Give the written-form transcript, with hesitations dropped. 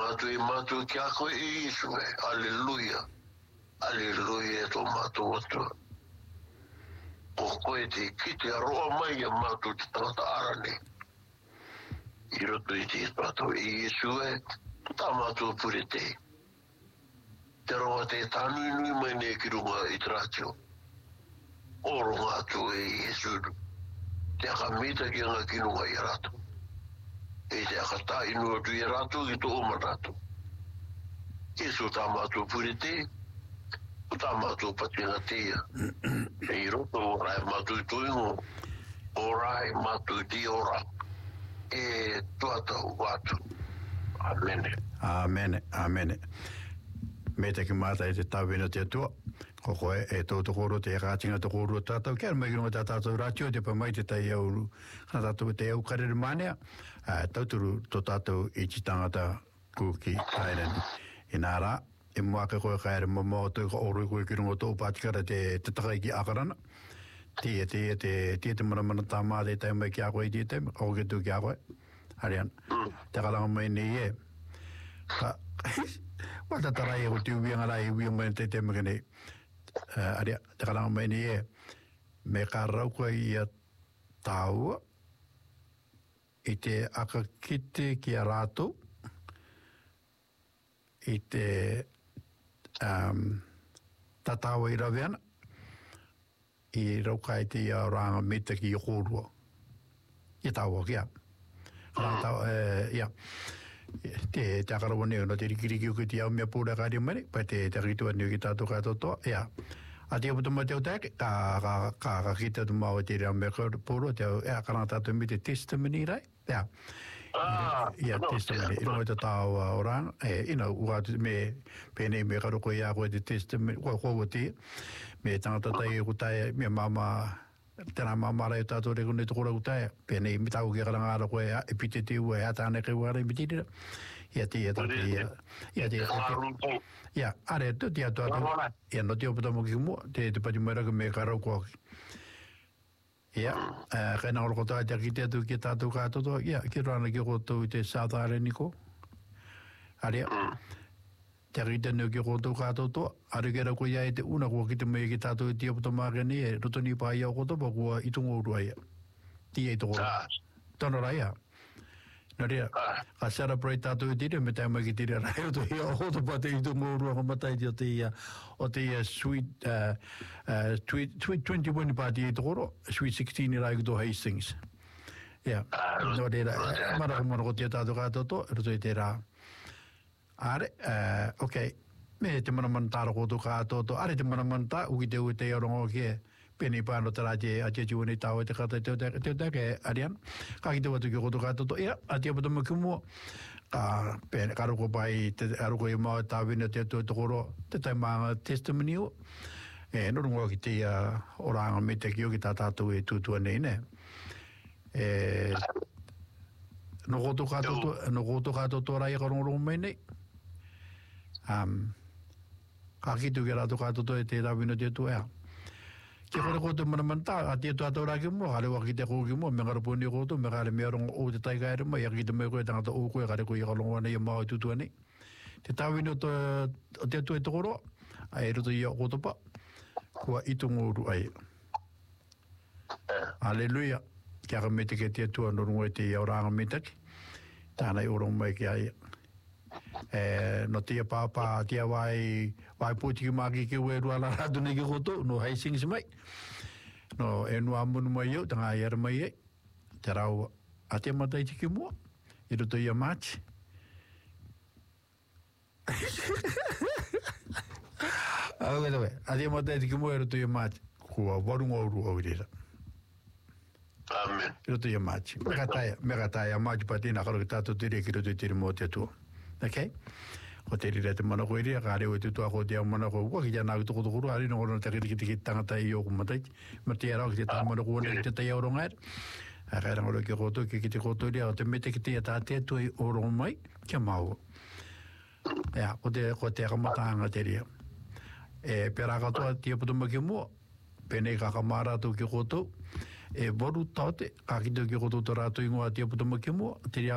matu kia koe i isu e. Alleluia. Alleluia to matu watu. O koe te kite aroa mai a matu te tangata arane. I roto i te matu i isu e. Ta matu pure te. Te roa te tānui nui mai ne ki runga i tratio. Oro ngātu e isu. Te aka mita ki anga ki runga i ratu. E te aka tā inua tu i ratu ki to oma ratu. Isu tā mātu pure te. Tā mātu patinga tia. E i roto orai mātu tuingo. Orai mātu di ora. E tuata watu. Amen. Amen. Amen. Me te ki mata e te tawina te atua. Ko koe e tō koro te rātinga tō koro tātou. Kia mai ki runga tā tātou rātio te pa mai te tai au. Kana tātou te au karere manea. Tauturu tō tātou i ti tangata kuki Island. I nā rā. E mua ke koe kaere mama o tō ka oro koe ki runga tō pātikara te takai ki akarana. Te mana tā mā te tai mai ki a koe i te o ke tū ki a koe. Harian. Te kalanga mai nei e. Ka... Wata tarai e o te uianga rai uianga te te mga nei. Aria, te kalanga mai ni e. Me ka rauka i a tāua. I te aka kite ki a rātou. I te tatawa i raweana. I rauka i te ranga meta ki i kōrua. I tāua kia. Ia. Te akarawane no te rikiriki uki te au mea pūra kāri mani, pa te ritua ni uki tātou kātotoa, ia. A te aputu ma te o tāke, ka kita tu mau te rea mea pūra, te au, ia, karanga tātou mi te testimony rai, ia. Ia, testimony, ino te tāo orang, ina, uatu me, pēnei me karoko ia koe te testimony, koe te, me tangata tai kutai, me mama, tēnā mamara e tātou reko nei tokora kutai, pēnei mi tāku ki karanga ara koe e pite te ua e ata ane kei wara i mitira. Ia te ia, are, te atu atu, ia no te opatamo ki mua, te pati mairaka me karau koaki. Ia, kai nā ora kotai te akite atu ki tātou kātoto, ia, ki rana ki kotou i te South Island niko. Are, te rita neo ki koto kātoto, are kera koe ia e te una kua ki te mea ki tātou i te aputa mākene e rotoni pā ia o koto pa kua i tungo urua ia. Ti e toko. Tano rai ia. Nā rea, ka celebrate tātou i tira, me tai mai ki tira rai o to ia o koto pa te i tungo urua ka matai o te ia Sweet 21 pa te i toko, Sweet 16 i rai kuto Hastings. Ia. Nā rea, mara ko te tātou kātoto, roto i te rā. Are, ok, me te manaman tāra koto kātoto, are te manaman tā, uki te ue te arongo ki e, pēnei pāno tara a te tiwane tāua te kata te otake, arian, ka ki te watu ki koto kātoto, ia, a te apatama ki mua, ka roko pai, roko i maa tāwina te atua tokoro, te tai maanga testimony o, norungo ki te oranga me te ki o ki tā tātou e tūtua nei, ne? No koto kātoto rai karongorongo mai nei, ka kitu ki rato kātoto e te rawina te atua ea. Ki kore koto manamanta, a te atua tau raki mua, kare waki te kōki mua, me ngarapuni koto, me kare mea rongo o te taikaere mai, a ki te mea koe tangata o koe, kare koe i kalongoa nei a maa i tutua nei. Te tāwina o te atua e tokoro, a e roto i a koto pa, kua itungo uru ai. Alleluia. Kia ka mete ke te atua norungo e te auranga metaki. Tānei orong mai ki ai. No tia pāpā, tia wai pōtiki māki ki ue rua la rātu nei ki koto, no Hastings mai. No e nua munu mai au, tanga i ara mai ei. Te rau a te matai tiki mua, i roto i a March. A te matai tiki mua i roto i a March. Kua warunga uru au rira. Amen. Roto ia machi. Mega taia machi patina karo ki tātou tiri ki roto i tiri mō te atua. Okay? Ko te rira te mana koe ria, ka reo e tutua ko te au mana koe ua ki te anau toko toko rua, ari no kono te ki tangata i oku matai. Ma te arau ki te tāmana koe nei te tai auro ngair. A kai rangaro ki koto, ki te koto ria, o te mete ki te ata te atua i oro mai, kia mau. Ea, ko te akamatanga te ria. Pera katoa tia putuma ki mua, penei kakamara tu ki koto, e waru taute, ka kito ki koto to rātu ingoa tia putuma ki mua, te ria